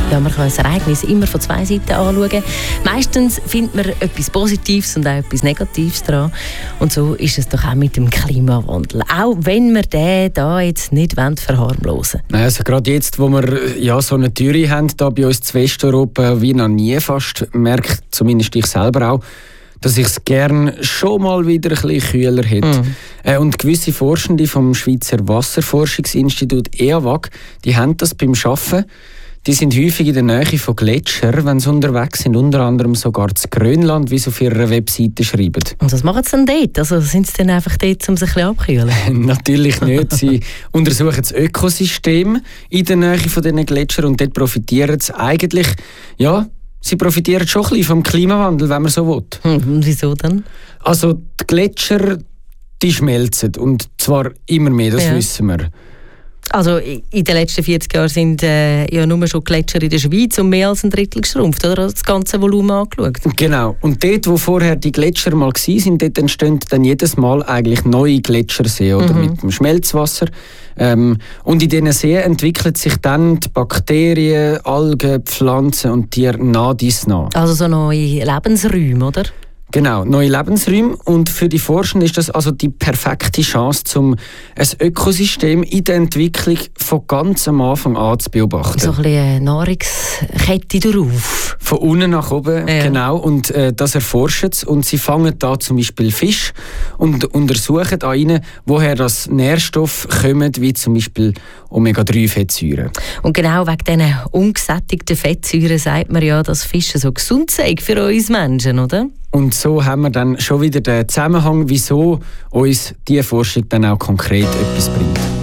Ja, man kann ein Ereignis immer von zwei Seiten anschauen. Meistens findet man etwas Positives und auch etwas Negatives daran. Und so ist es doch auch mit dem Klimawandel. Auch wenn wir den da jetzt nicht verharmlosen wollen. Also gerade jetzt, wo wir ja, so eine Türe haben, da bei uns in Westeuropa, wie noch nie fast, merkt zumindest ich selber auch, dass ich es gerne schon mal wieder ein bisschen kühler hätte. Und gewisse Forschende vom Schweizer Wasserforschungsinstitut EAWAG, die haben das beim Arbeiten. Die sind häufig in der Nähe von Gletschern, wenn sie unterwegs sind, unter anderem sogar in Grönland, wie sie auf ihrer Webseite schreiben. Und was machen sie denn dort? Also sind sie dann einfach dort, um sich ein bisschen abzukühlen? Natürlich nicht. Sie untersuchen das Ökosystem in der Nähe von diesen Gletschern und dort profitieren sie eigentlich, ja, sie profitieren schon ein bisschen vom Klimawandel, wenn man so will. Und wieso dann? Also die Gletscher, die schmelzen und zwar immer mehr, das wissen wir. Also in den letzten 40 Jahren sind ja nur schon Gletscher in der Schweiz um mehr als ein Drittel geschrumpft, oder? Das ganze Volumen angeschaut. Genau. Und dort, wo vorher die Gletscher mal waren, dort entstehen dann jedes Mal eigentlich neue Gletscherseen, oder? Mit dem Schmelzwasser. Und in diesen Seen entwickeln sich dann die Bakterien, Algen, Pflanzen und Tiere nah dies nach. Also so neue Lebensräume, oder? Genau, neue Lebensräume. Und für die Forscher ist das also die perfekte Chance, um ein Ökosystem in der Entwicklung von ganz am Anfang an zu beobachten. So ein bisschen eine Nahrungskette darauf. Von unten nach oben, genau. Und das erforschen sie. Und sie fangen da zum Beispiel Fisch und untersuchen an ihnen, woher das Nährstoffe kommen, wie zum Beispiel Omega-3-Fettsäuren. Und genau wegen diesen ungesättigten Fettsäuren sagt man ja, dass Fische so gesund sind für uns Menschen, oder? Und so haben wir dann schon wieder den Zusammenhang, wieso uns diese Forschung dann auch konkret etwas bringt.